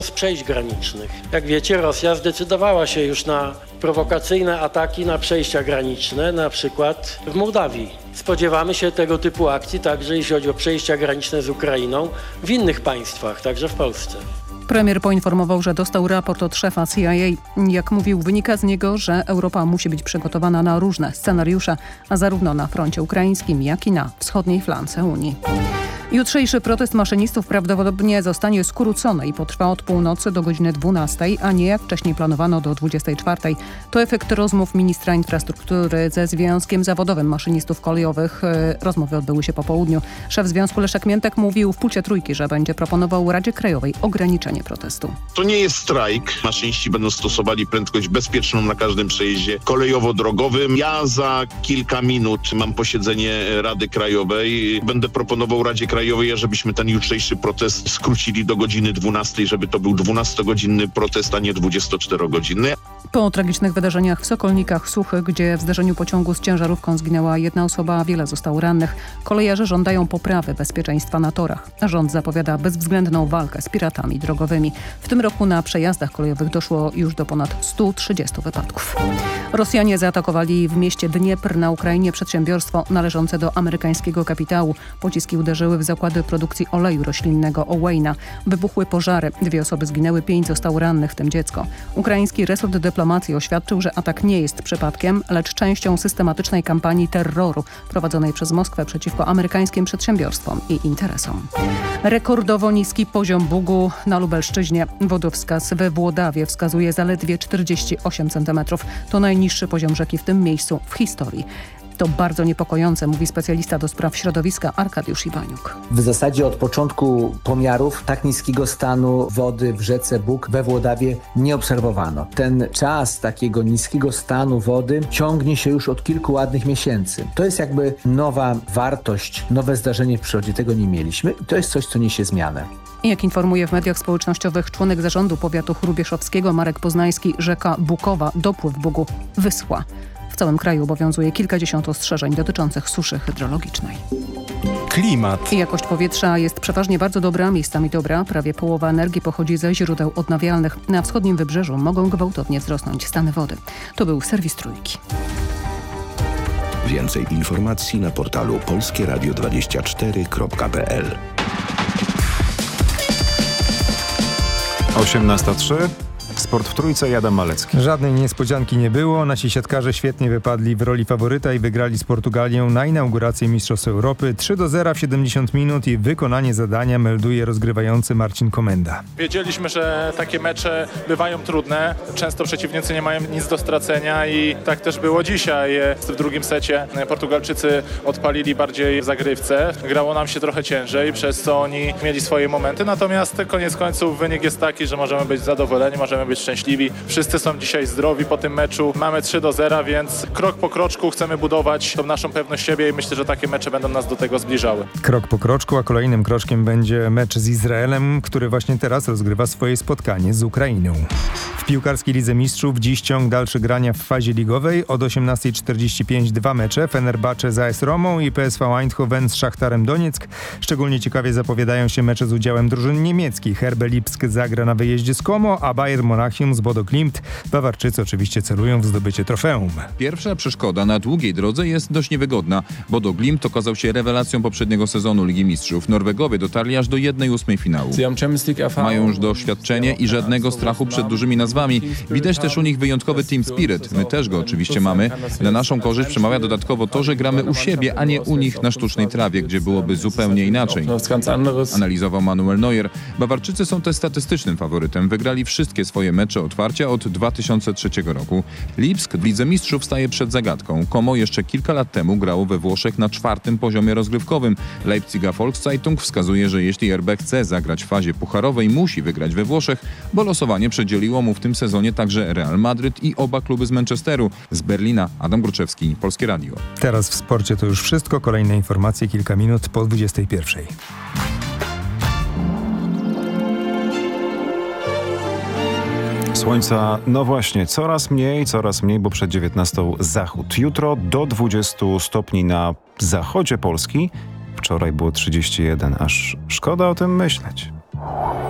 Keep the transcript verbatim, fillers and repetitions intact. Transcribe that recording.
z przejść granicznych. Jak wiecie, Rosja zdecydowała się już na prowokacyjne ataki na przejścia graniczne, na przykład w Mołdawii. Spodziewamy się tego typu akcji także jeśli chodzi o przejścia graniczne z Ukrainą w innych państwach, także w Polsce. Premier poinformował, że dostał raport od szefa C I A. Jak mówił, wynika z niego, że Europa musi być przygotowana na różne scenariusze, a zarówno na froncie ukraińskim, jak i na wschodniej flance Unii. Jutrzejszy protest maszynistów prawdopodobnie zostanie skrócony i potrwa od północy do godziny dwunastej, a nie jak wcześniej planowano do dwudziestej czwartej. To efekt rozmów ministra infrastruktury ze Związkiem Zawodowym Maszynistów Kolejowych. Rozmowy odbyły się po południu. Szef związku Leszek Miętek mówił w Pulsie Trójki, że będzie proponował Radzie Krajowej ograniczenie protestu. To nie jest strajk. Maszyniści będą stosowali prędkość bezpieczną na każdym przejeździe kolejowo-drogowym. Ja za kilka minut mam posiedzenie Rady Krajowej. Będę proponował Radzie Krajowej, żebyśmy ten jutrzejszy protest skrócili do godziny dwunastej, żeby to był dwunastogodzinny protest, a nie dwudziestoczterogodzinny. Po tragicznych wydarzeniach w Sokolnikach Suchych, gdzie w zderzeniu pociągu z ciężarówką zginęła jedna osoba, a wiele zostało rannych, kolejarze żądają poprawy bezpieczeństwa na torach. Rząd zapowiada bezwzględną walkę z piratami drogowymi. W tym roku na przejazdach kolejowych doszło już do ponad stu trzydziestu wypadków. Rosjanie zaatakowali w mieście Dniepr na Ukrainie przedsiębiorstwo należące do amerykańskiego kapitału. Pociski uderzyły w zakłady produkcji oleju roślinnego Owejna. Wybuchły pożary. Dwie osoby zginęły, pięć zostało rannych, w tym dziecko. Ukraiński resort dyplomacji oświadczył, że atak nie jest przypadkiem, lecz częścią systematycznej kampanii terroru prowadzonej przez Moskwę przeciwko amerykańskim przedsiębiorstwom i interesom. Rekordowo niski poziom Bugu na Lubelszczyźnie. Wodowskaz we Włodawie wskazuje zaledwie czterdzieści osiem centymetrów. To najniższy poziom rzeki w tym miejscu w historii. To bardzo niepokojące, mówi specjalista do spraw środowiska Arkadiusz Iwaniuk. W zasadzie od początku pomiarów tak niskiego stanu wody w rzece Bug we Włodawie nie obserwowano. Ten czas takiego niskiego stanu wody ciągnie się już od kilku ładnych miesięcy. To jest jakby nowa wartość, nowe zdarzenie w przyrodzie. Tego nie mieliśmy i to jest coś, co niesie zmianę. Jak informuje w mediach społecznościowych członek zarządu powiatu chrubieszowskiego Marek Poznański, rzeka Bukowa, dopływ Bugu wyschła. W całym kraju obowiązuje kilkadziesiąt ostrzeżeń dotyczących suszy hydrologicznej. Klimat. Jakość powietrza jest przeważnie bardzo dobra, miejscami dobra. Prawie połowa energii pochodzi ze źródeł odnawialnych. Na wschodnim wybrzeżu mogą gwałtownie wzrosnąć stany wody. To był serwis Trójki. Więcej informacji na portalu polskie radio dwadzieścia cztery kropka p l. osiemnasta trzy. Sport w Trójce i Adam Malecki. Żadnej niespodzianki nie było. Nasi siatkarze świetnie wypadli w roli faworyta i wygrali z Portugalią na inaugurację Mistrzostw Europy. trzy do zera w siedemdziesiąt minut i wykonanie zadania melduje rozgrywający Marcin Komenda. Wiedzieliśmy, że takie mecze bywają trudne. Często przeciwnicy nie mają nic do stracenia i tak też było dzisiaj. W drugim secie Portugalczycy odpalili bardziej w zagrywce. Grało nam się trochę ciężej, przez co oni mieli swoje momenty. Natomiast koniec końców wynik jest taki, że możemy być zadowoleni, możemy być szczęśliwi. Wszyscy są dzisiaj zdrowi po tym meczu. Mamy trzy do zera, więc krok po kroczku chcemy budować tą naszą pewność siebie i myślę, że takie mecze będą nas do tego zbliżały. Krok po kroczku, a kolejnym kroczkiem będzie mecz z Izraelem, który właśnie teraz rozgrywa swoje spotkanie z Ukrainą. W piłkarskiej Lidze Mistrzów dziś ciąg dalszy grania w fazie ligowej. Od osiemnasta czterdzieści pięć dwa mecze. Fenerbahce z A S Romą i P S V Eindhoven z Szachtarem Donieck. Szczególnie ciekawie zapowiadają się mecze z udziałem drużyn niemieckich. Herr B. Lipsk zagra na wyjeździe z Como, a Bayern Monachium z Bodo Glimt. Bawarczycy oczywiście celują w zdobycie trofeum. Pierwsza przeszkoda na długiej drodze jest dość niewygodna. Bodo Glimt okazał się rewelacją poprzedniego sezonu Ligi Mistrzów. Norwegowie dotarli aż do jednej ósmej finału. Mają już doświadczenie i żadnego strachu przed dużymi nazwami. Widać też u nich wyjątkowy team spirit. My też go oczywiście mamy. Na naszą korzyść przemawia dodatkowo to, że gramy u siebie, a nie u nich na sztucznej trawie, gdzie byłoby zupełnie inaczej. Analizował Manuel Neuer. Bawarczycy są też statystycznym faworytem. Wygrali wszystkie swoje mecze otwarcia od dwa tysiące trzeciego roku. Lipsk w Lidze Mistrzów staje przed zagadką. Como jeszcze kilka lat temu grało we Włoszech na czwartym poziomie rozgrywkowym. Leipziga Volkszeitung wskazuje, że jeśli R B chce zagrać w fazie pucharowej, musi wygrać we Włoszech, bo losowanie przedzieliło mu w tym sezonie także Real Madryt i oba kluby z Manchesteru. Z Berlina Adam Gruczewski, Polskie Radio. Teraz w sporcie to już wszystko. Kolejne informacje kilka minut po dwudziestej pierwszej. Słońca, no właśnie, coraz mniej, coraz mniej, bo przed dziewiętnastą zachód. Jutro do dwudziestu stopni na zachodzie Polski. Wczoraj było trzydzieści jeden, aż szkoda o tym myśleć.